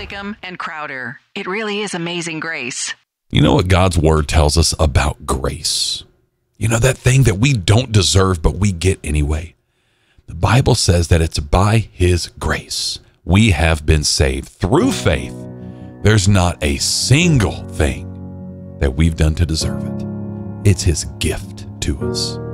Wickham and Crowder. It really is amazing grace. You know what God's word tells us about grace? You know, that thing that we don't deserve, but we get anyway. The Bible says that it's by his grace we have been saved through faith. There's not a single thing that we've done to deserve it. It's his gift to us.